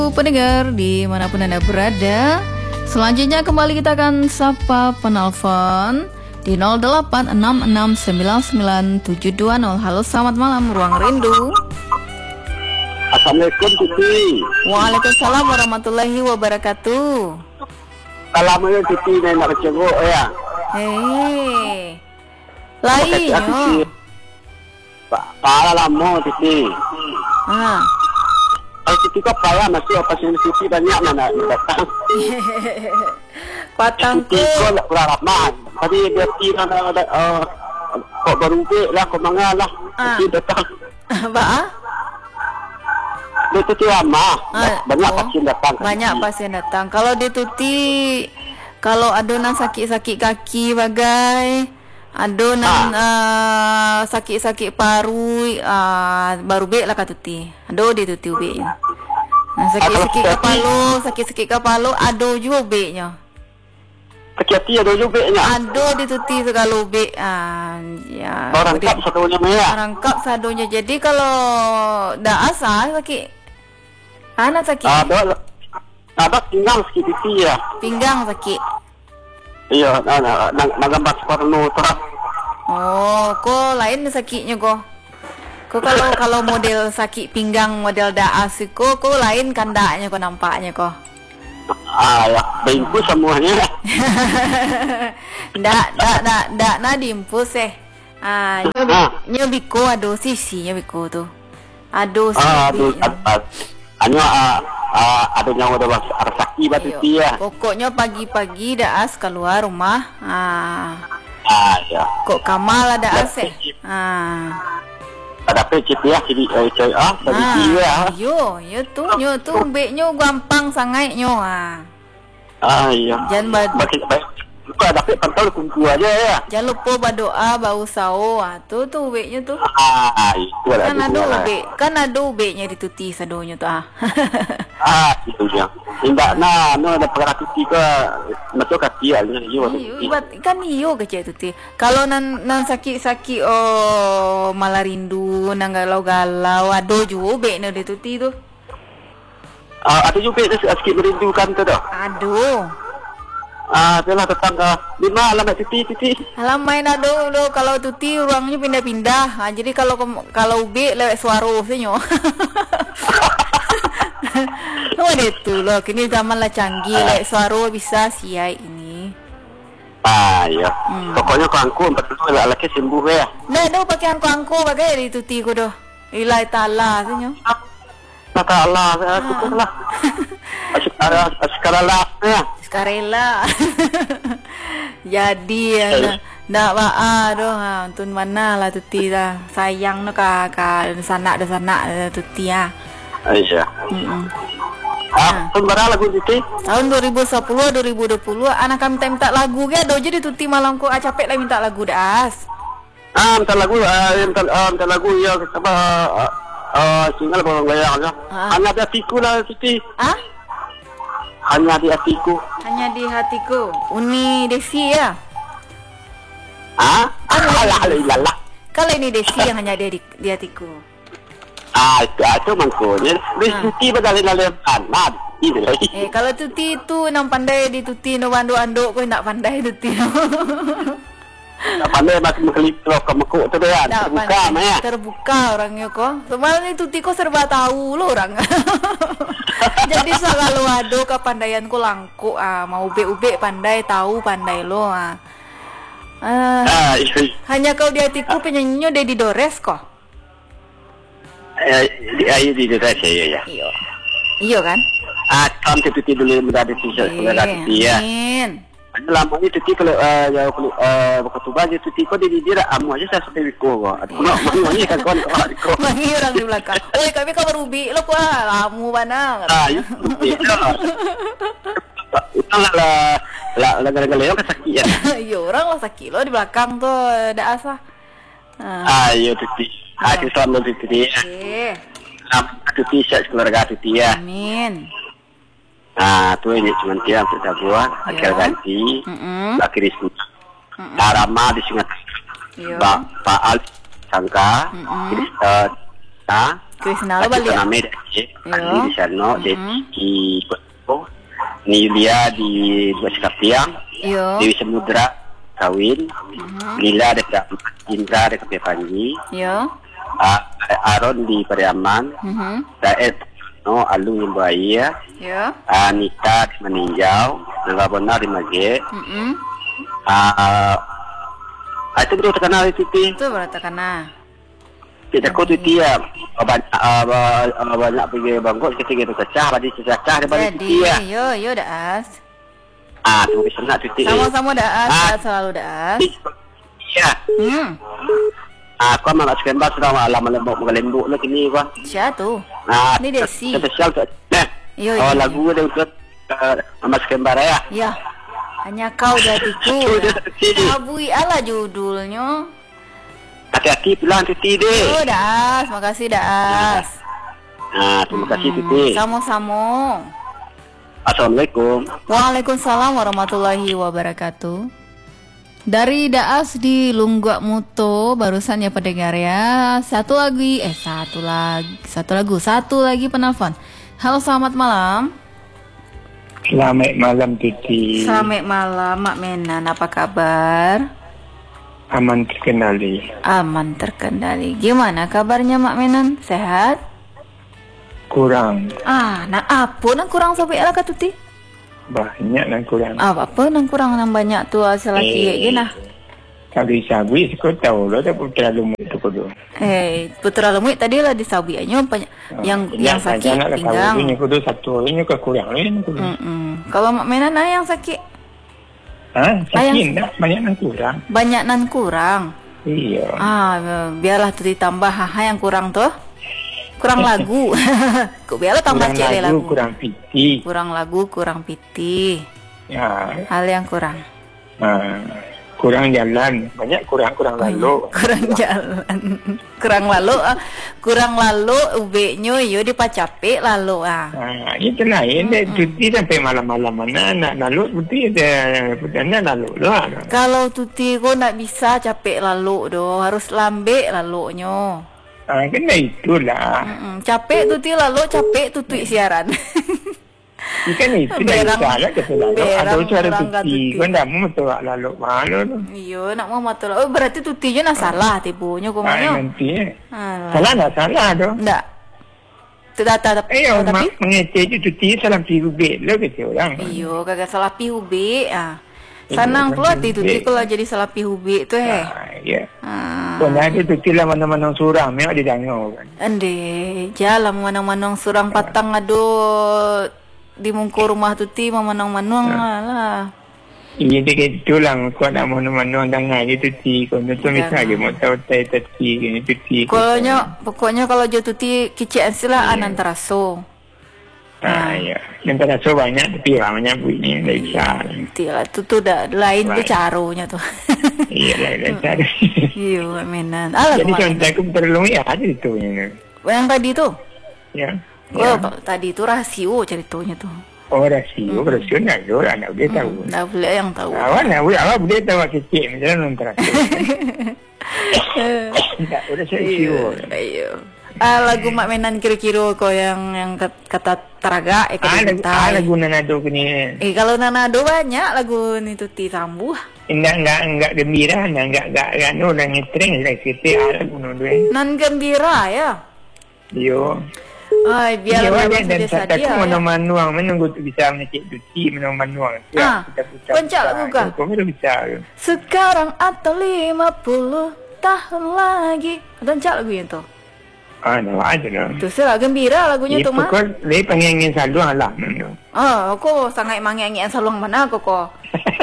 Pendengar dimanapun Anda berada, selanjutnya kembali kita akan sapa penelpon di 0866997200. Halo, selamat malam Ruang Rindu. Assalamualaikum Titi. Waalaikumsalam warahmatullahi wabarakatuh. Assalamualaikum Titi, nak bercenguk ya. Lainnya Pak lama Titi. Titi kok payah masih pasien Titi banyak mana datang. Patangku. Titi kok nak berharapan. Tadi dia Titi ada kok baru lah kok mangalah. Titi datang. Apa? Dia Titi lama. Banyak pasien datang. Banyak pasien datang. Kalau dia Tuti, kalau adonan sakit-sakit kaki bagai, adonan sakit-sakit paru, baru bek lah kat Tuti. Ado dia Tuti beknya. Sakit-sakit kepala, ado juga beknya. Sakit hati ada juga beknya. Ado di Tuti segala bek. Ya. Rangkap sadonya ya. Rangkap sadonya. Jadi kalau dah asal sakit, anak sakit. Ada pinggang sakit Titi ya. Pinggang sakit. Iya, nagambar porno terus. Oh, kok lain sakitnya kok. Kok kalau model sakit pinggang model daas kok lain kandaknya kok nampaknya kok. Ya, bingkus semuanya. Ndak diimpus nyobiko ado sisi nyobiko tuh. Ado sisi. Ada nyawa ada sakit batu dia. Pokoknya pagi-pagi daas keluar rumah. Ya. Kok kamal ada AC. Ada pecip ya jadi tadi dia. Yo tuh beknya gampang sangat nyo. Iya. Jangan lupa ada pantau kumpul aja ya. Jangan lupa berdoa bau sao. Tuh beknya tuh. Itu ada. Kan ada beknya di Tuti sadonya tuh. Itu dia. Indah ada perkara Tuti ke macam katialnya iyo. Kan iyo kecil Tuti. Kalau nan sakit-sakit malah rindu nang galau-galau ada juga beknya di Tuti tuh. Ada juga sakit merindukan tu dah. Aduh. Itulah tetangga. Di mana alamat Titi? Alamat aduh kalau Tuti ruangnya pindah-pindah. Jadi kalau bek lewat suara senyo. Oh itu loh, kini zaman lah canggih, lewat suara bisa siai ini. Ya. Pokoknya kangku betul lelaki sembuh ya. Nah, dah pakai angku bagai di Tuti ko doh. Ilai ta'ala senyo. Kata Allah, syukurlah. Sekarang ya. Sekarela. Jadi nak doh tun mana lah Tuti dah. Sayang no ka sanak Tuti ya. Iya. Tahun berapa lagu Tuti? Tahun 2010 2020 anak kami minta lagu ke do jadi Tuti malam ko capek lah minta lagu das. Minta lagu ya apa single bolong gaya aja. Hanya di hatiku lah Tuti. Hanya di hatiku. Uni Desi ya. Alah. Kalau ini Desi yang hanya di hatiku. Itu mangkonya. Tuti badalin anak. Kalau Tuti itu nang pandai di Tuti no ando ko nak pandai Tuti. Tak pandai masih mengkelipro ke mekuk tu dia. Terbuka maya. Terbuka orangnya kok. Sebenarnya Tuti kok serba tahu lo orang. Jadi selalu ada kepandaianku langku mau ube pandai tahu pandai lo hanya kau di hatiku penyanyinya Dedi Dores kok. Di Dores ya. Iya kan? Kan Tuti dulu menjadi t-shirt ya. Amin. Lama ni Tuti kalau waktu baju Tuti kau dia amu aja saya sampai biko kok. Mangi kan kau biko. Mangi orang di belakang. Kami kau berubi lo kok amu mana? Lah gara-gara sakit ya. Iya orang lah sakit lo di belakang tuh ada asa. Ayo Tuti. Aku selamat Tuti. Selamat Tuti keluarga Tuti ya. Amin. Tu ini cuma dia untuk buat akhir ganti akhir isu Tarama di Singapura Pak Al Sangka Kristen Krisna lo balik. Nama dia. Di sana di ni Yulia di Dua Sekapiang. Yo. Dewi Samudra kawin. Lila dekat Indra dekat Panji. Yo. Aaron di Pariaman. Daet no Alung yang bayi ya. Yo. Anita di Meninjau. Nagabona di Mage. Itu baru terkenal itu ti. Itu baru terkenal. Kita kau tu dia banyak pergi bangkok ketika itu kecah, badi cacah daripada dia. Yo Daas. Tu bisa nak tu. Sama-sama Daas, selalu Daas. Ya. Aku malah sekembang sudah malam lembut lah kini gua. Siapa tu? Ni Desi. Spesial tu. Yo. Lagu dia untuk Mas Kembar ya. Ya. Hanya kau jadiku. Abui ala judulnya. Hati-hati pulang Tuti deh. Oh Daas, makasih Daas. Terima kasih Tuti. Sama-sama. Assalamualaikum. Waalaikumsalam warahmatullahi wabarakatuh. Dari Daas di Lunggak Muto barusan ya pendengar ya. Satu lagi penelpon. Halo, selamat malam. Selamat malam Tuti. Selamat malam Mak Menan, apa kabar? Aman terkendali. Aman terkendali. Gimana kabarnya Mak Menan? Sehat? Kurang. Nak apa nang kurang sampai ala Tuti? Banyak nang kurang. Apa nang kurang nang banyak tu asal laki gina. Sabi-sabi aku tahu lo tak putra lumut tu kudu. Putra lumut tadi lah disabiannya yang sakit pinggang. Ini kudu satu, ini kurang ini kudu. Kalau Mak Menan yang sakit? Sakit dah, banyak nan kurang. Banyak nan kurang. Iya. Biarlah tu ditambah yang kurang tuh. Kurang lagu. Kok biarlah tambah cek lagu. Kurang piti. Kurang lagu, kurang piti. Ya. Hal yang kurang. Kurang jalan, banyak kurang lalu. Kurang jalan. Kurang lalu ubeknya yo dipacapek lalu itu lain deh Tuti sampai malam-malam mana nak lalu Tuti ada lalu lah. Kalau Tuti kok nak bisa capek lalu doh, harus lambe lalunya. Kena itulah. Capek Tuti lalu, capek Tuti siaran. Ikan itu dah salah kata lalu. Ada cara Tuti. Kau dah mau betul lalu malu tu. Iya, nak mau betul. Oh berarti Tutinya nak salah tipunya kau mana? Nanti. Salah tak salah tu. Tak. Tidak. Tapi mengecek je Tuti salah PUB lo kata orang. Iyo, kagak salah PUB. Senang pula Tuti kalau jadi salah PUB tu Ya. Kau nak ada Tuti lah mana-mana surang, memang dia dengar kan. Ande, jalan mana-mana surang patang aduh. Di mungku rumah Tuti memanong-manong lah. Iya dia itulah kau nak mana-mana dengar je Tuti. Kau tu misalnya mau tahu Tuti gini Tuti. Pokoknya kalau je Tuti kicik sila anan teraso. Ya. Yang teraso banyak tapi banyak bunyi dah bisa. Tilah tu dah lain tu carunya tu. Iya lain cara. Iya Menan. Jadi contoh aku terlalu ya ada itu yang tadi tu. Ya. Tadi tu rasio ceritanya tu. Rasio nak do anak dia tahu. Dah boleh yang tahu. Awak boleh tahu kecil macam mana antara. Tak udah rasio. Ayo. Lagu Mak Menan kira-kira kau yang kata teraga lagu Nanado ni. Kalau Nanado banyak lagu ni Tuti sambuh. Enggak gembira, enggak ngetreng lah kita lagu Nanado. Nan gembira ya. Yo. Biar orang dan sedia aku manuang menunggu tu bisa mengecek Tuti manuang. Kita pencak lagu kah? Kau bisa. Sekarang atau 50 tahun lagi. Pencak lagu yang tu. Nama aja lah. Tu serah gembira lagunya tu mah. Kau lebih pengingin saluang lah. Aku sangat mengingin saluang mana aku kok.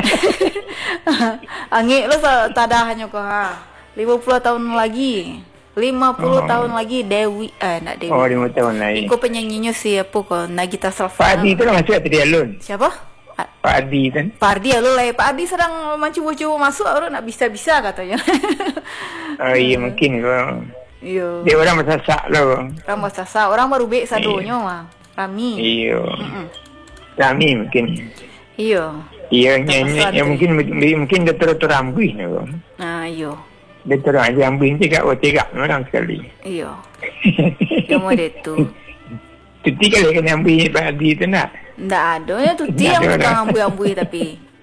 Angin lo tadahnya kok 50 tahun lagi. 50 tahun lagi Dewi nak Dewi. 50 tahun lagi. Aku penyanyinya siapa kok Nagita Slavina. Pak Adi tu lah masuk tadi alun. Siapa? Pak Adi kan. Pak Adi alun lah. Pak Adi sedang mencuba-cuba masuk orang nak bisa-bisa katanya. Iya mungkin kau. Iya. Dia orang masasak lah. Orang masasak. Orang baru baik sadonya mah. Rami. Iya. Rami mungkin. Iya. Iya mungkin doktor rambuih ni kau. Iya. Dia terang ambil cakap, cakap orang sekali. Iya. Yang model tu. Tuti kalau kena ambil padi tu nak. Tak ada ya tuti yang tukang ambui-ambui tapi.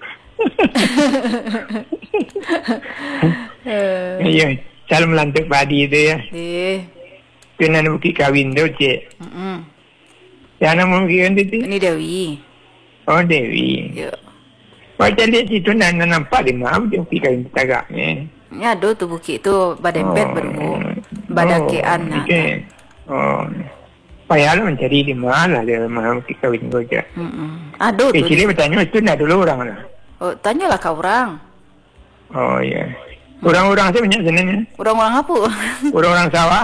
Ya, calon melantik padi tu ya. Kena nak bukit kahwin tu, cik. Yang nama bukit tu, cik? Ini Dewi. Oh, Dewi. Ya. Macam dia situ nak nampak dia maaf dia bukit kahwin petagak ni. Ya, ada tu bukit tu Badempet baru. Badakean nak. Oh. Payahlah mencari di mana dia maaf bukit kahwin tu je. Ada tu. Cili bertanya itu nak dulu orang lah. Oh, tanyalah kau orang. Oh, ya. Orang-orang saya banyak sebenarnya. Orang-orang apa? Orang-orang sawah.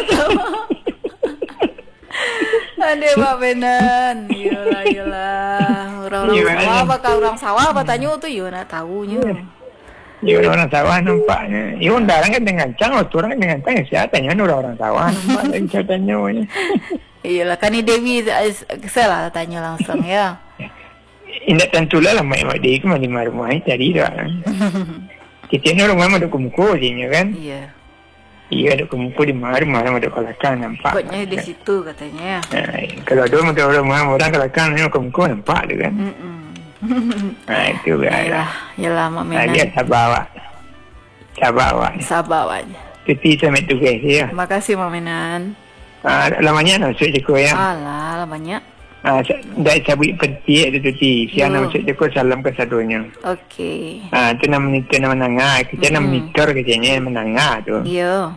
Aduh, Pak Benan. Yalah. Orang-orang sawah apa kau orang sawah apa tanya tu you nak tahunya. Ya, orang-orang sawah nampaknya. Ya, orang kan dengan cang, orang kan dengan cang. Saya tanya orang-orang sawah nampak lagi saya tanya. Iyalah, kan ni Dewi saya lah tanya langsung ya. Ingat tentulah lah mak dia ke mana rumah ni tadi dah. Kita ni rumah ada kumku je kan? Iya. Iya ada kumku di rumah ada kalakan nampak. Pokoknya di situ katanya. Kalau ada rumah orang kalakan ni kumku nampak tu kan? Itu lah. Yalah Mak Menan. Dia sabar awak. Sabar awak. Cuti sampai tugas ya. Terima kasih Mak Menan. Lamanya nak masuk Jeko ya. Alah banyak. Dah cabut peti ada cuti. Siang nak masuk Jeko salam ke sadunya. Okey. Itu nama menangah. Kita nak monitor kerjanya menangah tu. Ya.